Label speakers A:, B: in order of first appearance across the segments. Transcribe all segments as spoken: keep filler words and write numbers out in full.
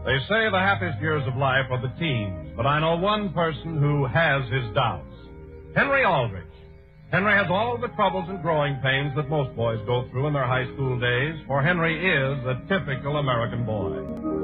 A: They say the happiest years of life are the teens, but I know one person who has his doubts. Henry Aldrich. Henry has all the troubles and growing pains that most boys go through in their high school days, for Henry is a typical American boy.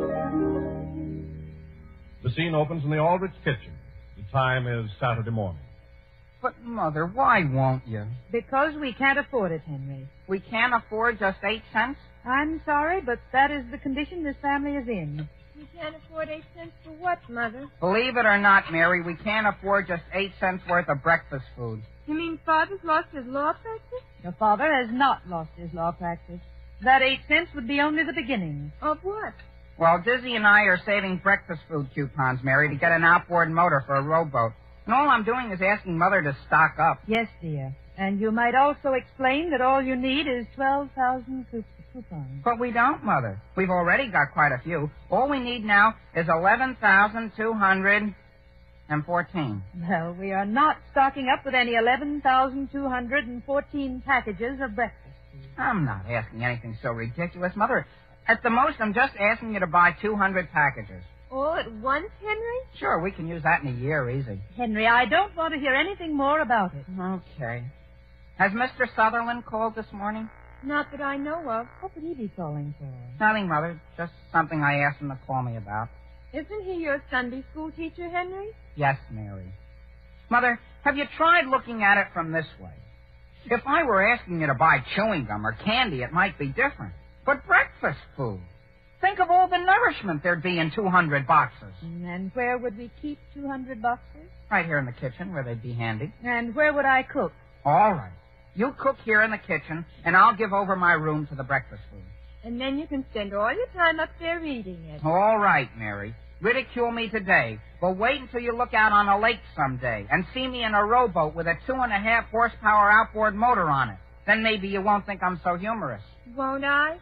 A: The scene opens in the Aldrich kitchen. The time is Saturday morning.
B: But, Mother, why won't you?
C: Because we can't afford it, Henry.
B: We can't afford just eight cents?
C: I'm sorry, but that is the condition this family is in.
D: We can't afford eight cents for what, Mother?
B: Believe it or not, Mary, we can't afford just eight cents worth of breakfast food.
D: You mean Father's lost his law practice?
C: Your father has not lost his law practice. That eight cents would be only the beginning.
D: Of what?
B: Well, Dizzy and I are saving breakfast food coupons, Mary, to get an outboard motor for a rowboat. And all I'm doing is asking Mother to stock up.
C: Yes, dear. And you might also explain that all you need is twelve thousand coupons.
B: But we don't, Mother. We've already got quite a few. All we need now is eleven thousand two hundred fourteen.
C: Well, we are not stocking up with any eleven thousand two hundred fourteen packages of breakfast food.
B: I'm not asking anything so ridiculous, Mother. At the most, I'm just asking you to buy two hundred packages.
D: All at once, Henry?
B: Sure, we can use that in a year, easy.
C: Henry, I don't want to hear anything more about it.
B: Okay. Has Mister Sutherland called this morning?
D: Not that I know of.
C: What would he be calling for?
B: Nothing, Mother. Just something I asked him to call me about.
D: Isn't he your Sunday school teacher, Henry?
B: Yes, Mary. Mother, have you tried looking at it from this way? If I were asking you to buy chewing gum or candy, it might be different. But breakfast food. Think of all the nourishment there'd be in two hundred boxes.
C: And where would we keep two hundred boxes?
B: Right here in the kitchen, where they'd be handy.
C: And where would I cook?
B: All right. You cook here in the kitchen, and I'll give over my room to the breakfast food.
D: And then you can spend all your time up there reading it.
B: All right, Mary. Ridicule me today, but wait until you look out on a lake someday and see me in a rowboat with a two and a half horsepower outboard motor on it. Then maybe you won't think I'm so humorous.
D: Won't I?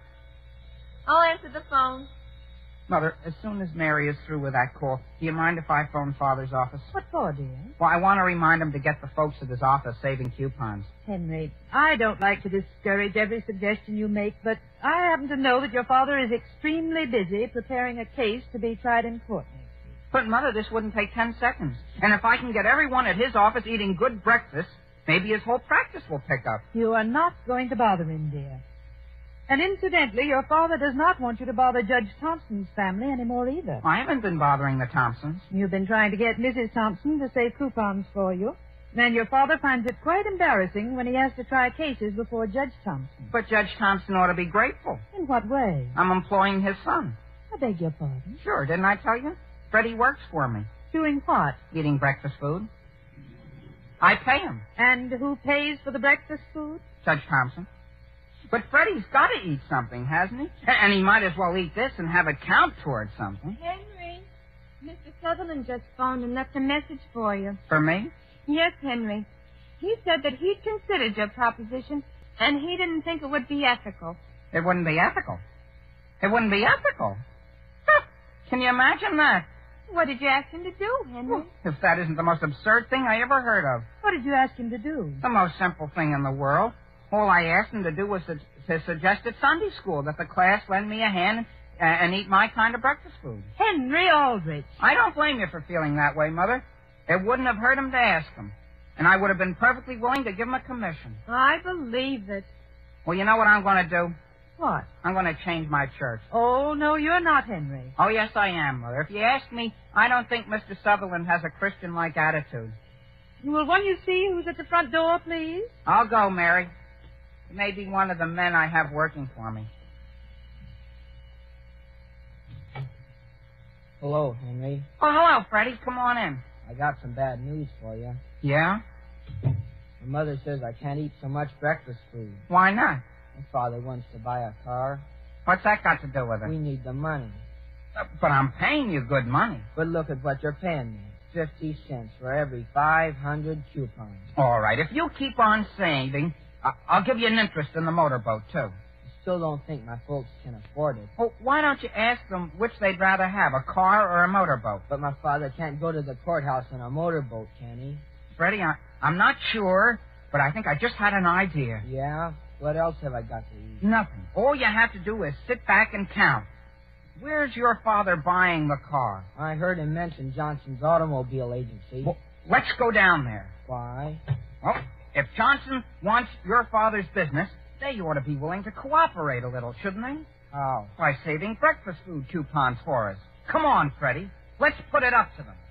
D: I'll answer the phone.
B: Mother, as soon as Mary is through with that call, do you mind if I phone Father's office?
C: What for, dear?
B: Well, I want to remind him to get the folks at his office saving coupons.
C: Henry, I don't like to discourage every suggestion you make, but I happen to know that your father is extremely busy preparing a case to be tried in court next week.
B: But, Mother, this wouldn't take ten seconds. And if I can get everyone at his office eating good breakfast, maybe his whole practice will pick up.
C: You are not going to bother him, dear. And incidentally, your father does not want you to bother Judge Thompson's family anymore either.
B: I haven't been bothering the Thompsons.
C: You've been trying to get Missus Thompson to save coupons for you. And your father finds it quite embarrassing when he has to try cases before Judge Thompson.
B: But Judge Thompson ought to be grateful.
C: In what way?
B: I'm employing his son.
C: I beg your pardon?
B: Sure, didn't I tell you? Freddie works for me.
C: Doing what?
B: Eating breakfast food. I pay him.
C: And who pays for the breakfast food?
B: Judge Thompson. But Freddie's got to eat something, hasn't he? And he might as well eat this and have it count towards something.
D: Henry, Mister Sutherland just phoned and left a message for you.
B: For me?
D: Yes, Henry. He said that he'd considered your proposition, and he didn't think it would be ethical.
B: It wouldn't be ethical. It wouldn't be ethical. Huh. Can you imagine that?
D: What did you ask him to do, Henry?
B: Well, if that isn't the most absurd thing I ever heard of.
C: What did you ask him to do?
B: The most simple thing in the world. All I asked him to do was to, to suggest at Sunday school that the class lend me a hand uh, and eat my kind of breakfast food.
C: Henry Aldrich.
B: I don't blame you for feeling that way, Mother. It wouldn't have hurt him to ask him. And I would have been perfectly willing to give him a commission.
D: I believe it.
B: Well, you know what I'm going to do?
C: What?
B: I'm going to change my church.
C: Oh, no, you're not, Henry.
B: Oh, yes, I am, Mother. If you ask me, I don't think Mister Sutherland has a Christian-like attitude.
C: Will one you see who's at the front door, please?
B: I'll go, Mary. It may be one of the men I have working for me.
E: Hello, Henry.
B: Oh, hello, Freddie. Come on in.
E: I got some bad news for you.
B: Yeah?
E: My mother says I can't eat so much breakfast food.
B: Why not?
E: My father wants to buy a car.
B: What's that got to do with it?
E: We need the money.
B: Uh, but I'm paying you good money.
E: But look at what you're paying me. Fifty cents for every five hundred coupons.
B: All right. If you keep on saving, I- I'll give you an interest in the motorboat, too.
E: I still don't think my folks can afford it.
B: Well, why don't you ask them which they'd rather have, a car or a motorboat?
E: But my father can't go to the courthouse in a motorboat, can he?
B: Freddie, I- I'm not sure, but I think I just had an idea.
E: Yeah? What else have I got to eat?
B: Nothing. All you have to do is sit back and count. Where's your father buying the car?
E: I heard him mention Johnson's Automobile Agency.
B: Well, let's go down there.
E: Why?
B: Well, if Johnson wants your father's business, they ought to be willing to cooperate a little, shouldn't they?
E: How?
B: By saving breakfast food coupons for us. Come on, Freddie. Let's put it up to them.